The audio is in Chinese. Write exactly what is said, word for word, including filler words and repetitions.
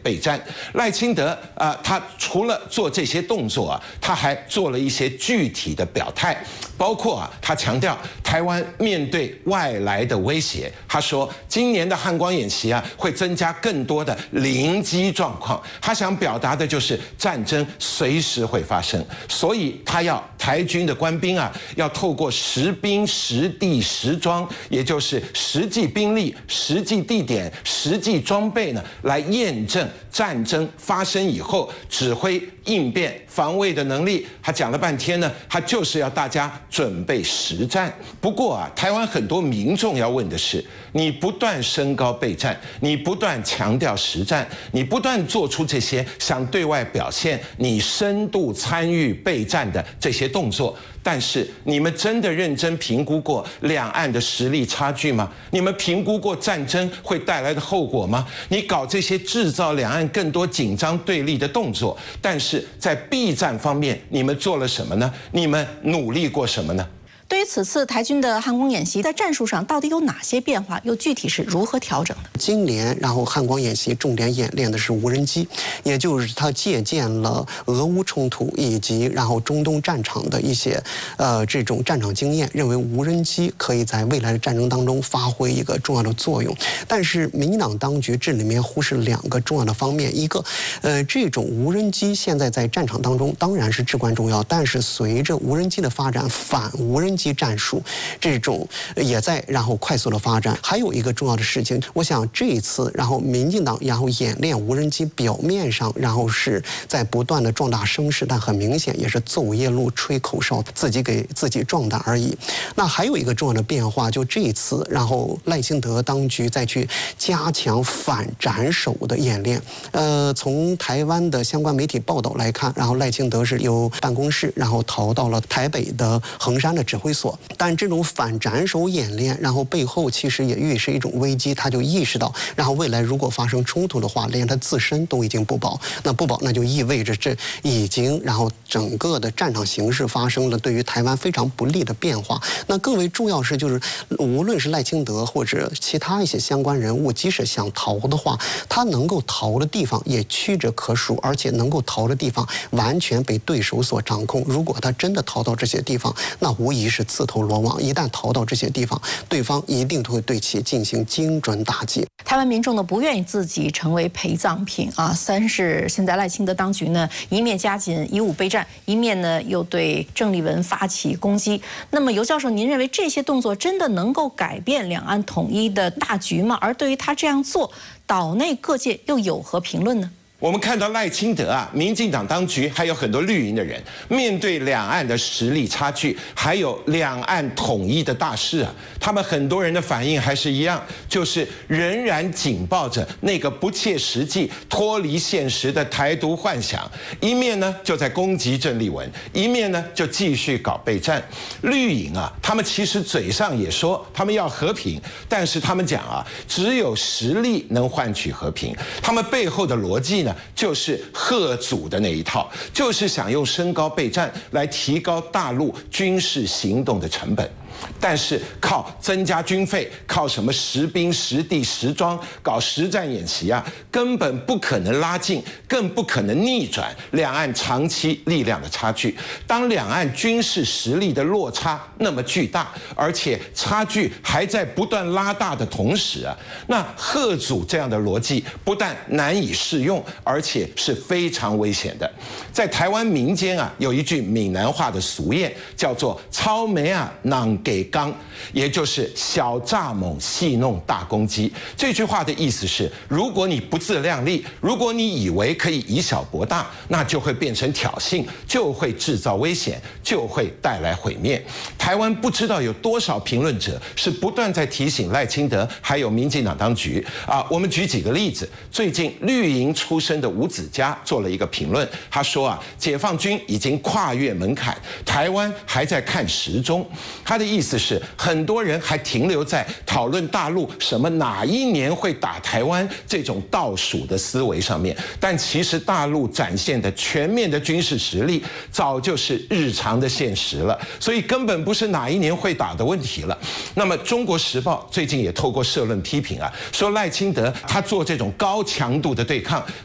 备战。赖清德啊、呃，他除了做这些动作啊，他还做了一些具体的表态，包括啊，他强调台湾面对外来的威胁，他说今年的汉光演习啊，会增加更多的临机状况。他想表达的就是战争随时会发生，所以他要台军的官兵啊，要透过实兵、实地、实装，也就是实际兵力、实际地点、实际装备呢，来验证战争发生以后指挥应变防卫的能力。他讲了半天呢，他就是要大家准备实战。不过啊，台湾很多民众要问的是，你不断升高备战，你不断强调实战，你不断做出这些想对外表现你深度参与备战的这些动作，但是你们真的认真评估过两岸的实力差距吗？你们评估过战争会带来的后果吗？你搞这些制造两岸更多紧张对立的动作，但是在避战方面你们做了什么呢？你们努力过什么呢？ 对于此次台军的汉光演习，在战术上到底有哪些变化，又具体是如何调整的？ 今年，然后汉光演习重点演练的是无人机，也就是它借鉴了俄乌冲突以及然后中东战场的一些呃这种战场经验，认为无人机可以在未来的战争当中发挥一个重要的作用。但是民进党当局这里面忽视两个重要的方面，一个呃这种无人机现在在战场当中当然是至关重要，但是随着无人机的发展，反无人机战术这种也在然后快速的发展。还有一个重要的事情，我想这一次然后民进党然后演练无人机，表面上然后是在不断的壮大声势，但很明显也是走夜路吹口哨，自己给自己壮胆而已。那还有一个重要的变化，就这一次然后赖清德当局再去加强反斩首的演练。呃，从台湾的相关媒体报道来看，然后赖清德是由办公室然后逃到了台北的衡山的指挥所，但这种反斩首演练，然后背后其实也预示一种危机，他就意识到，然后未来如果发生冲突的话，连他自身都已经不保，那不保那就意味着这已经然后整个的战场形势发生了对于台湾非常不利的变化。那更为重要是，就是无论是赖清德或者其他一些相关人物，即使想逃的话，他能够逃的地方也屈指可数，而且能够逃的地方完全被对手所掌控。如果他真的逃到这些地方，那无疑是自投罗网。一旦逃到这些地方，对方一定会对其进行精准打击。 台湾民众呢不愿意自己成为陪葬品啊，三是现在赖清德当局呢一面加紧以武备战，一面呢又对郑丽文发起攻击。那么尤教授，您认为这些动作真的能够改变两岸统一的大局吗？而对于他这样做，岛内各界又有何评论呢？ 我们看到赖清德啊，民进党当局还有很多绿营的人，面对两岸的实力差距，还有两岸统一的大事啊，他们很多人的反应还是一样，就是仍然紧抱着那个不切实际、脱离现实的台独幻想，一面呢就在攻击郑丽文，一面呢就继续搞备战。绿营啊，他们其实嘴上也说他们要和平，但是他们讲啊，只有实力能换取和平，他们背后的逻辑呢，就是贺祖的那一套，就是想用升高备战来提高大陆军事行动的成本。但是靠增加军费，靠什么实兵实地实装搞实战演习啊，根本不可能拉近，更不可能逆转两岸长期力量的差距。当两岸军事实力的落差那么巨大，而且差距还在不断拉大的同时啊，那贺祖这样的逻辑不但难以适用，而且是非常危险的。在台湾民间啊，有一句闽南话的俗谚，叫做“超眉啊囊给刚”，也就是小蚱蜢戏弄大公鸡。这句话的意思是，如果你不自量力，如果你以为可以以小博大，那就会变成挑衅，就会制造危险，就会带来毁灭。台湾不知道有多少评论者是不断在提醒赖清德还有民进党当局啊。我们举几个例子，最近绿营出身的吴子嘉做了一个评论，他说啊，解放军已经跨越门槛，台湾还在看时钟。他的意思是，很多人还停留在讨论大陆什么哪一年会打台湾这种倒数的思维上面，但其实大陆展现的全面的军事实力早就是日常的现实了，所以根本不是哪一年会打的问题了。那么《中国时报》最近也透过社论批评啊，说赖清德他做这种高强度的对抗，